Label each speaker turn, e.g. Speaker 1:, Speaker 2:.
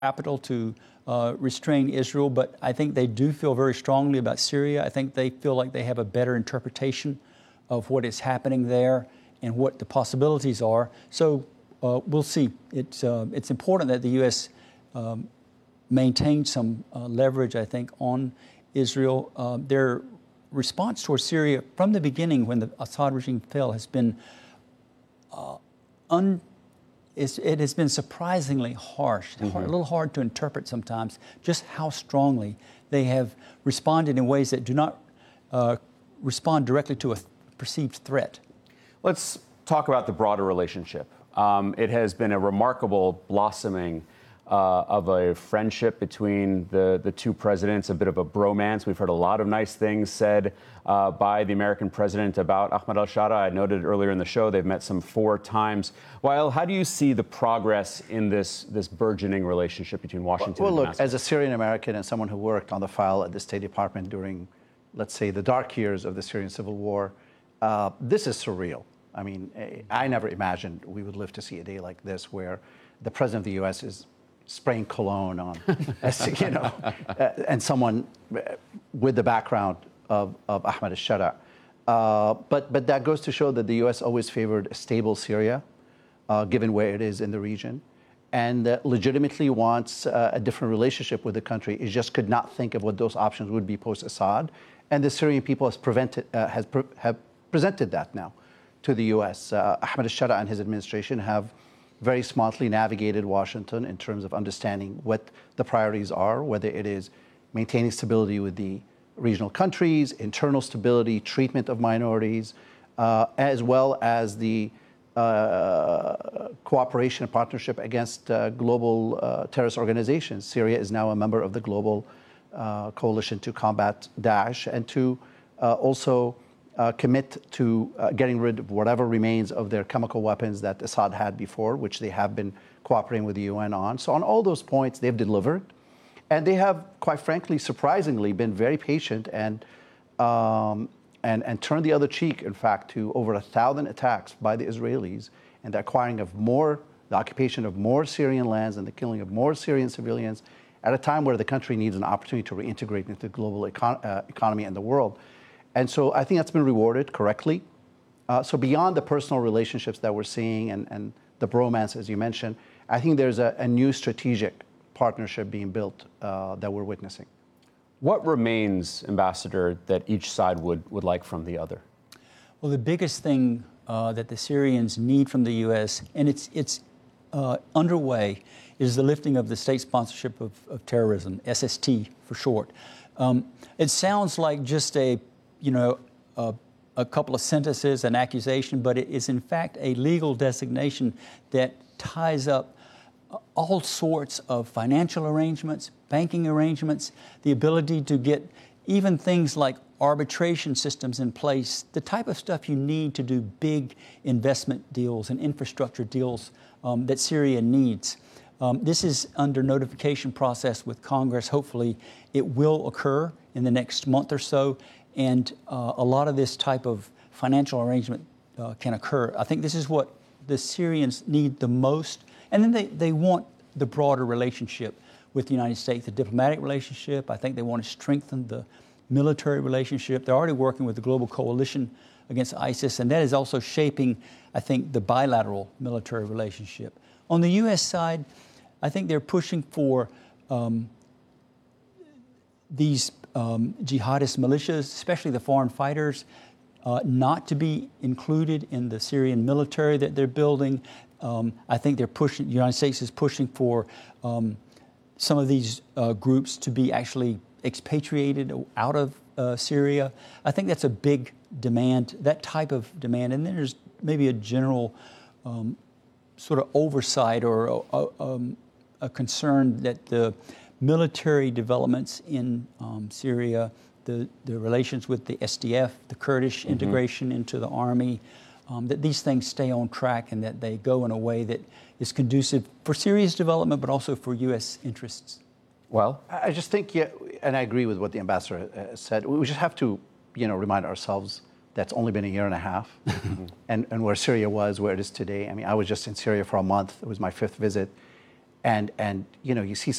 Speaker 1: capital to restrain Israel, but I think they do feel very strongly about Syria. I think they feel like they have a better interpretation of what is happening there and what the possibilities are. So we'll see. It's important that the U.S. Maintain some leverage, I think, on Israel. Their response towards Syria from the beginning, when the Assad regime fell, has been it has been surprisingly harsh, a little hard to interpret sometimes, just how strongly they have responded in ways that do not respond directly to a perceived threat.
Speaker 2: Let's talk about the broader relationship. It has been a remarkable blossoming of a friendship between the two presidents, a bit of a bromance. We've heard a lot of nice things said by the American president about Ahmed al-Sharaa. I noted earlier in the show they've met some 4 times. Wael, how do you see the progress in this burgeoning relationship between Washington and Damascus?
Speaker 3: Look, as a Syrian American and someone who worked on the file at the State Department during, let's say, the dark years of the Syrian civil war, this is surreal. I mean, I never imagined we would live to see a day like this where the president of the U.S. is spraying cologne on, and someone with the background of Ahmed al-Sharaa. But that goes to show that the U.S. always favored a stable Syria, given where it is in the region, and legitimately wants a different relationship with the country. It just could not think of what those options would be post-Assad, and the Syrian people have presented that now to the U.S. Ahmed al-Sharaa and his administration have very smartly navigated Washington in terms of understanding what the priorities are, whether it is maintaining stability with the regional countries, internal stability, treatment of minorities, as well as the cooperation and partnership against global terrorist organizations. Syria is now a member of the global coalition to combat Daesh, and to also commit to getting rid of whatever remains of their chemical weapons that Assad had before, which they have been cooperating with the UN on. So on all those points, they've delivered. And they have, quite frankly, surprisingly, been very patient and turned the other cheek, in fact, to over 1,000 attacks by the Israelis and the acquiring of the occupation of more Syrian lands and the killing of more Syrian civilians at a time where the country needs an opportunity to reintegrate into the global economy and the world. And so I think that's been rewarded correctly. So beyond the personal relationships that we're seeing and the bromance, as you mentioned, I think there's a new strategic partnership being built that we're witnessing.
Speaker 2: What remains, Ambassador, that each side would like from the other?
Speaker 1: Well, the biggest thing that the Syrians need from the U.S., and it's underway, is the lifting of the state sponsorship of terrorism, SST for short. It sounds like just a couple of sentences, an accusation, but it is in fact a legal designation that ties up all sorts of financial arrangements, banking arrangements, the ability to get even things like arbitration systems in place, the type of stuff you need to do big investment deals and infrastructure deals that Syria needs. This is under notification process with Congress. Hopefully it will occur in the next month or so. And a lot of this type of financial arrangement can occur. I think this is what the Syrians need the most. And then they want the broader relationship with the United States, the diplomatic relationship. I think they want to strengthen the military relationship. They're already working with the global coalition against ISIS, and that is also shaping, I think, the bilateral military relationship. On the U.S. side, I think they're pushing for these jihadist militias, especially the foreign fighters, not to be included in the Syrian military that they're building. I think the United States is pushing for some of these groups to be actually expatriated out of Syria. I think that's a big demand, that type of demand. And then there's maybe a general sort of oversight or a concern that the military developments in Syria, the relations with the SDF, the Kurdish integration into the army, that these things stay on track and that they go in a way that is conducive for Syria's development, but also for U.S. interests.
Speaker 2: Well,
Speaker 3: I just think, and I agree with what the ambassador said, we just have to, remind ourselves that's only been a year and a half, and where Syria was, where it is today. I mean, I was just in Syria for a month. It was my 5th visit. And you see